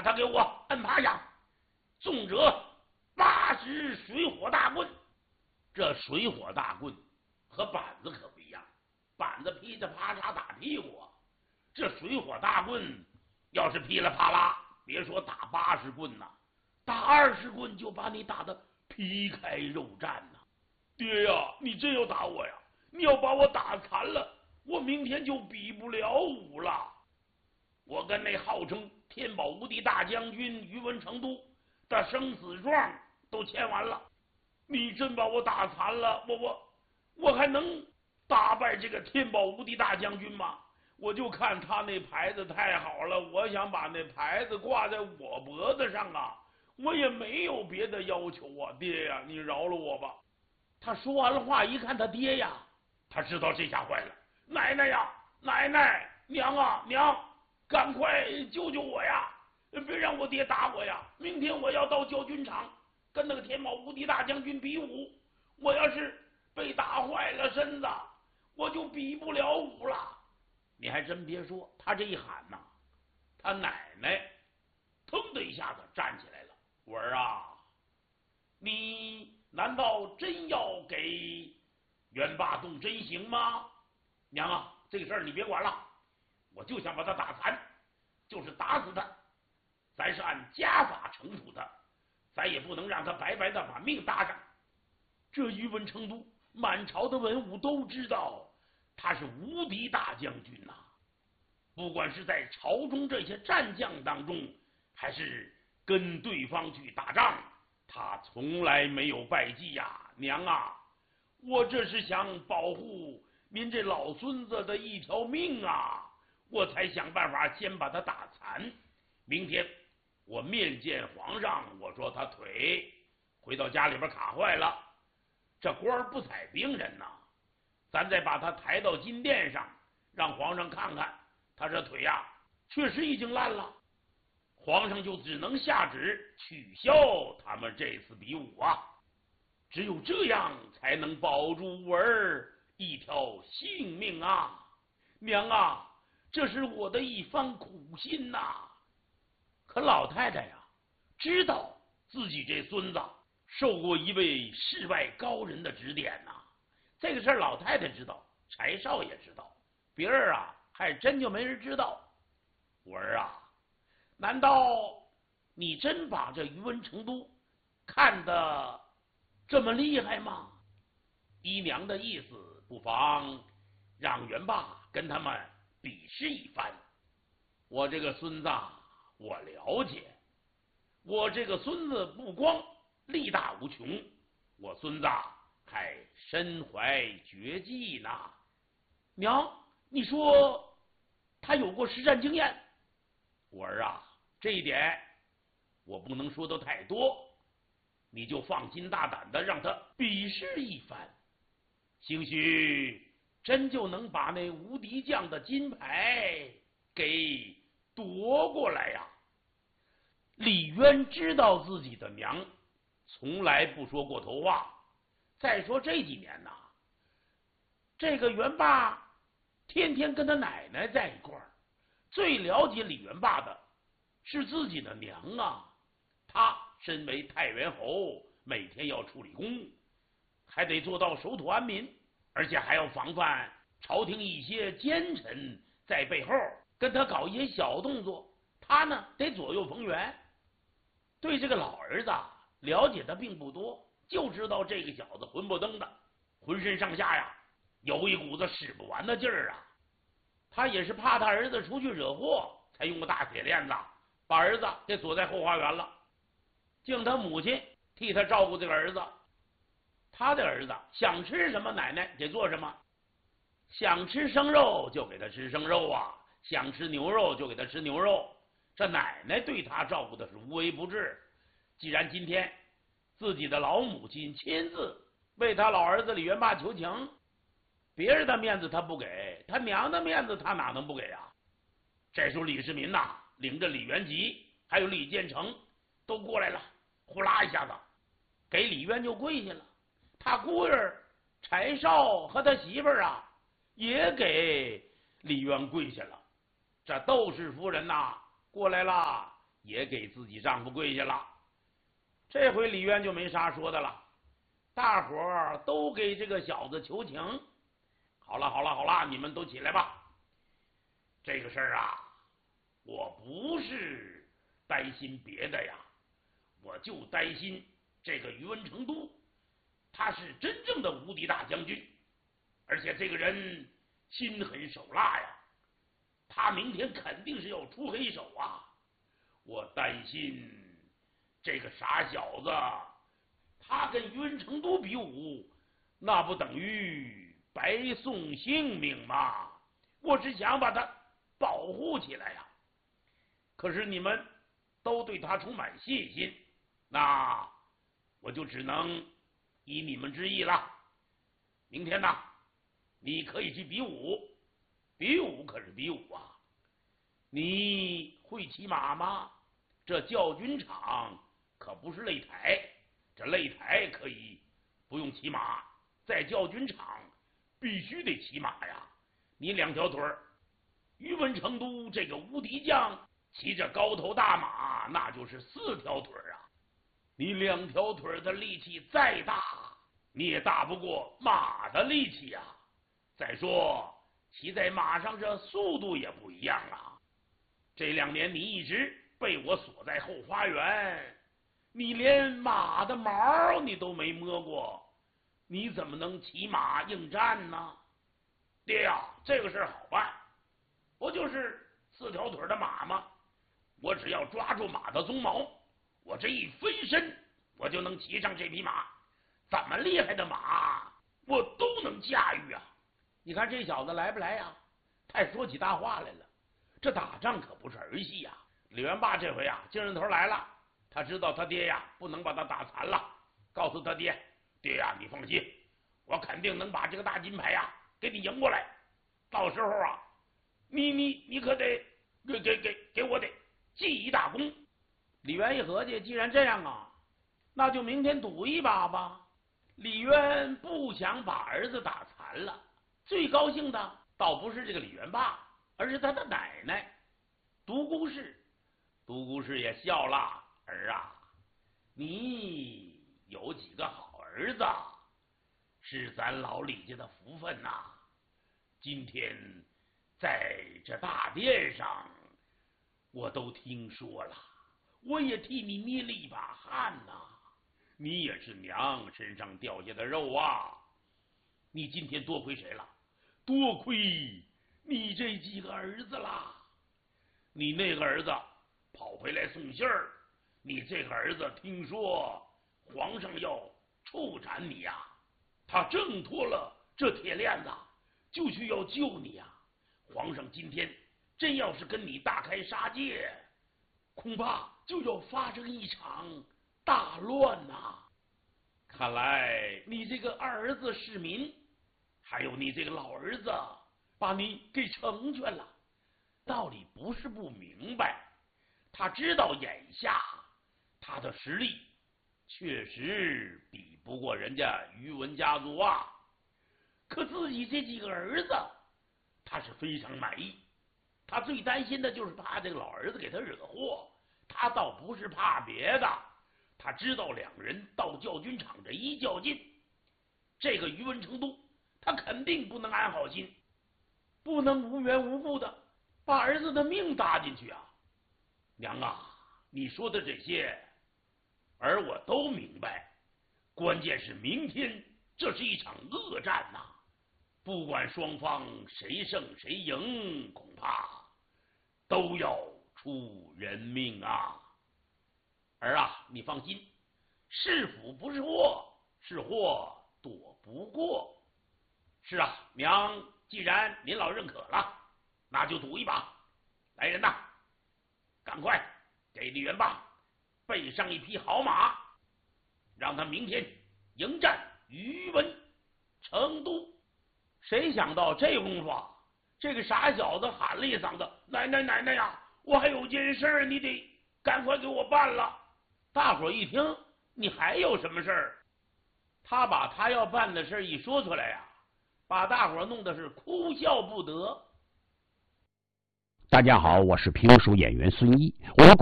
他给我摁趴下，纵折80水火大棍。这水火大棍和板子可不一样，板子噼里啪啦打屁股，这水火大棍要是噼里啪啦，别说打80棍呐，打20棍就把你打得皮开肉绽呐！爹呀，你真要打我呀？你要把我打残了，我明天就比不了武了。我跟那号称天宝无敌大将军于文成都的生死状都签完了，你真把我打残了，我还能打败这个天宝无敌大将军吗？我就看他那牌子太好了，我想把那牌子挂在我脖子上啊，我也没有别的要求啊，爹呀，你饶了我吧。他说完了话，一看他爹呀，他知道这下坏了，奶奶呀，奶奶，娘啊，娘，赶快救救我呀！别让我爹打我呀！明天我要到教军场跟那个天宝无敌大将军比武，我要是被打坏了身子，我就比不了武了。你还真别说，他这一喊呐，他奶奶腾的一下子站起来了。我儿啊，你难道真要给袁霸动真刑吗？娘啊，这个事儿你别管了，我就想把他打残，就是打死他，咱是按家法惩处他，咱也不能让他白白的把命搭上。这于文成都满朝的文武都知道他是无敌大将军呐，不管是在朝中这些战将当中，还是跟对方去打仗，他从来没有败绩呀。娘啊，我这是想保护您这老孙子的一条命啊，我才想办法先把他打残。明天我面见皇上，我说他腿回到家里边卡坏了，这官不踩病人呐，咱再把他抬到金殿上，让皇上看看他这腿呀，确实已经烂了。皇上就只能下旨取消他们这次比武啊，只有这样才能保住我儿一条性命啊！娘啊，这是我的一番苦心呐。可老太太呀，知道自己这孙子受过一位世外高人的指点呐。这个事儿老太太知道，柴少也知道，别人啊还真就没人知道。我儿啊，难道你真把这于文成都看得这么厉害吗？姨娘的意思，不妨让袁霸跟他们比试一番。我这个孙子我了解，我这个孙子不光力大无穷，我孙子还身怀绝技呢。娘，你说他有过实战经验？我儿啊，这一点我不能说的太多，你就放心大胆的让他比试一番，兴许真就能把那无敌将的金牌给夺过来呀。李渊知道自己的娘从来不说过头话，再说这几年呐，这个袁霸天天跟他奶奶在一块儿，最了解李元霸的是自己的娘啊。他身为太原侯，每天要处理公务，还得做到守土安民，而且还要防范朝廷一些奸臣在背后跟他搞一些小动作，他呢得左右逢源。对这个老儿子了解的并不多，就知道这个小子混不登的，浑身上下呀有一股子使不完的劲儿啊。他也是怕他儿子出去惹祸，才用个大铁链子把儿子给锁在后花园了，净他母亲替他照顾这个儿子。他的儿子想吃什么奶奶给做什么，想吃生肉就给他吃生肉啊，想吃牛肉就给他吃牛肉，这奶奶对他照顾的是无微不至。既然今天自己的老母亲亲自为他老儿子李元霸求情，别人的面子他不给，他娘的面子他哪能不给啊？这时候李世民呐，领着李元吉还有李建成都过来了，呼啦一下子给李渊就跪下了。他姑爷柴少和他媳妇儿啊也给李渊跪下了。这窦氏夫人呐过来了， 也给自己丈夫跪下了。这回李渊就没啥说的了，大伙儿都给这个小子求情。好了，你们都起来吧。这个事儿啊，我不是担心别的呀，我就担心这个宇文成都，他是真正的无敌大将军，而且这个人心狠手辣呀，他明天肯定是要出黑手啊。我担心这个傻小子，他跟宇文成都比武，那不等于白送性命吗？我只想把他保护起来呀。可是你们都对他充满信心，那我就只能依你们之意了。明天呢，你可以去比武，比武可是比武啊。你会骑马吗？这教军场可不是擂台，这擂台可以不用骑马，在教军场必须得骑马呀。你2条腿儿，宇文成都这个无敌将骑着高头大马，那就是4条腿啊。你2条腿的力气再大，你也大不过马的力气呀。再说骑在马上这速度也不一样啊。这2年你一直被我锁在后花园，你连马的毛你都没摸过，你怎么能骑马应战呢？爹呀，这个事儿好办，不就是4条腿的马吗？我只要抓住马的鬃毛，我这一飞身，我就能骑上这匹马。怎么厉害的马，我都能驾驭啊！你看这小子来不来呀？太说起大话来了。这打仗可不是儿戏呀。李元霸这回啊，精神头来了，他知道他爹呀不能把他打残了，告诉他爹：爹呀，你放心，我肯定能把这个大金牌呀给你赢过来。到时候啊，你可得给我得记一大功。李渊一合计，既然这样啊，那就明天赌一把吧。李渊不想把儿子打残了，最高兴的倒不是这个李元霸，而是他的奶奶独孤氏。独孤氏也笑了：儿啊，你有几个好儿子，是咱老李家的福分呐。今天在这大殿上，我都听说了，我也替你捏了一把汗呐。你也是娘身上掉下的肉啊！你今天多亏谁了？多亏你这几个儿子啦！你那个儿子跑回来送信儿，你这个儿子听说皇上要处斩你呀，他挣脱了这铁链子，就去要救你呀。皇上今天真要是跟你大开杀戒，恐怕就要发生一场大乱呐！看来你这个二儿子世民，还有你这个老儿子，把你给成全了。道理不是不明白，他知道眼下他的实力确实比不过人家宇文家族啊，可自己这几个儿子他是非常满意。他最担心的就是怕这个老儿子给他惹祸，他倒不是怕别的，他知道2人到教军场这一较劲，这个宇文成都他肯定不能安好心，不能无缘无故的把儿子的命搭进去啊。娘啊，你说的这些儿我都明白，关键是明天这是一场恶战呐，不管双方谁胜谁赢，恐怕都要出人命啊。儿啊，你放心，是福不是祸，是祸躲不过。是啊，娘，既然您老认可了，那就赌一把。来人呐，赶快给李元霸备上一匹好马，让他明天迎战宇文成都。谁想到这功夫啊，这个傻小子喊了一嗓子：奶奶呀，我还有件事你得赶快给我办了。大伙一听，你还有什么事儿？他把他要办的事一说出来呀，把大伙弄得是哭笑不得。 大家好，我是评书演员孙一，我的